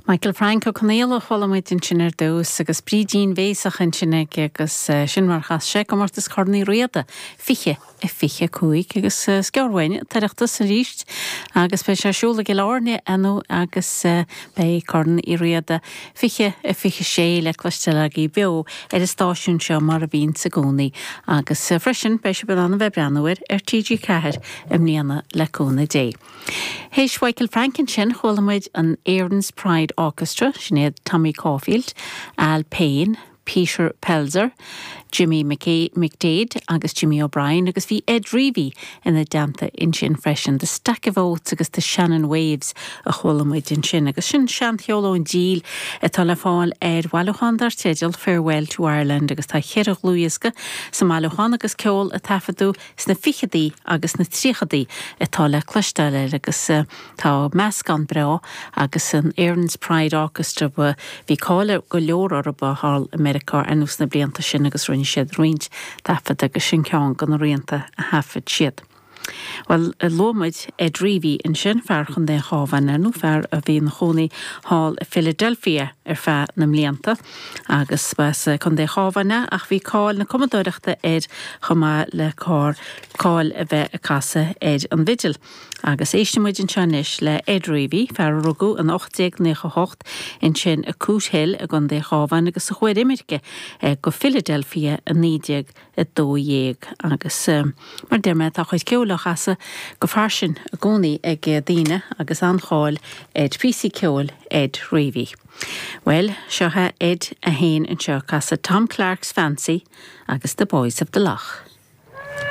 Michael Franco Cornéla cholamid in sin dús agus brídín bhéasach in sinne agus sin mar chas sé go martas cornaí riada fiche fiche cúig agus sceorhhaine tarachtas a ríist agus pe siúla go láne anú agus bei corn I riada fiche fiche sé le clustelagi beo is stáisiún seo mar a bhín sa gcónaí agus freisin bei se an bheith breanúir TG Cahir imníana le cóna dé. Héis Michael Franken sin cholamid an Erin's Pride Orchestra, sinead Tommy Caulfield, Al Payne, Peter Pelzer, Jimmy McDade agus Jimmy O'Brien agus bhí Ed Reevy ina deanta in sin freisin de Stack of Oats agus de Shannon Waves a cholamid in sin agus sin seantheoló an díl atá le fáil Ed Walluchan dar teideal Farewell to Ireland agus tá cheirech luasca sa Malluchan agus ceol a tafadú sna fichadaí agus na tríchadaí atá le clustáile agus tá measc an brá agus an Erin's Pride Orchestra bhí cáile go leor ar a bhall America anús na blianta sin agus rinne siad roint tafad agus sin ceann gan rianta a hafad siad. Well, lomid Ed Reevy in sin ferchan de chávan nú fer a bhí na chonaí hall Philadelphia fe na mblianta agus bes chun de chávanna ach bhí cáil na commodóireachta Ed chumá le cáil a bheith a casa Ed an vigil agus éistemuid in seanis le Ed Reevy fer rugú an 898 in sin a cúshill a gan de chávan agus a chuir imirce go Philadelphia a 9 a 2 agus mar dermed a chuid ceolach asa go farsin a gcónaí ag daoine agus ancháil Ed PC ceol Ed Reevy. Well, seotha Ed a hain an seo casa Tom Clark's Fancy agus The Boys of the Loch.